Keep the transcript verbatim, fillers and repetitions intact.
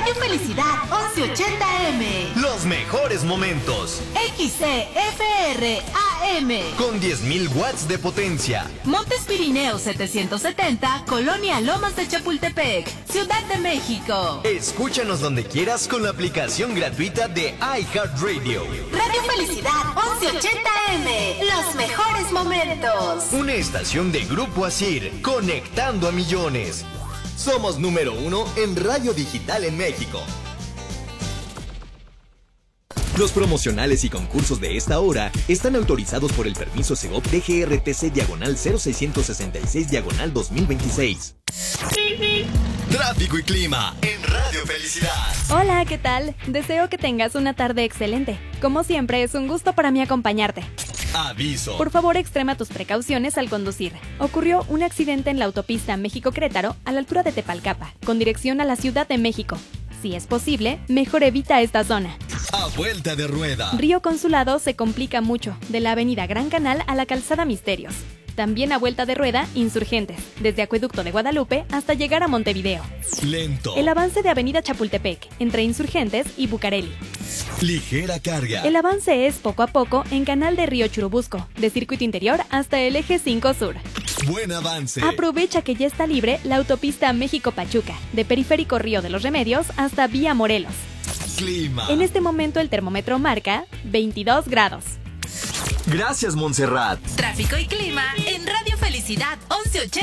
Radio Felicidad once ochenta eme. Los mejores momentos. X C F R A M. Con diez mil watts de potencia. Montes Pirineos setecientos setenta, Colonia Lomas de Chapultepec, Ciudad de México. Escúchanos donde quieras con la aplicación gratuita de iHeartRadio. Radio Felicidad once ochenta eme. Los mejores momentos. Una estación de Grupo Asir, conectando a millones. Somos número uno en radio digital en México. Los promocionales y concursos de esta hora están autorizados por el permiso Segov D G R T C diagonal cero seiscientos sesenta y seis diagonal dos mil veintiséis. Tráfico y clima en Radio Felicidad. Hola, ¿qué tal? Deseo que tengas una tarde excelente. Como siempre, es un gusto para mí acompañarte. Aviso. Por favor, extrema tus precauciones al conducir. Ocurrió un accidente en la autopista México-Querétaro a la altura de Tepalcapa, con dirección a la Ciudad de México. Si es posible, mejor evita esta zona. A vuelta de rueda. Río Consulado se complica mucho, de la avenida Gran Canal a la calzada Misterios. También a vuelta de rueda, Insurgentes, desde Acueducto de Guadalupe hasta llegar a Montevideo. Lento. El avance de avenida Chapultepec, entre Insurgentes y Bucareli. Ligera carga. El avance es poco a poco en Canal de Río Churubusco, de Circuito Interior hasta el Eje cinco Sur. Buen avance. Aprovecha que ya está libre la autopista México-Pachuca, de Periférico Río de los Remedios hasta Vía Morelos. Clima. En este momento el termómetro marca veintidós grados. Gracias, Montserrat. Tráfico y clima en Radio Felicidad once ochenta.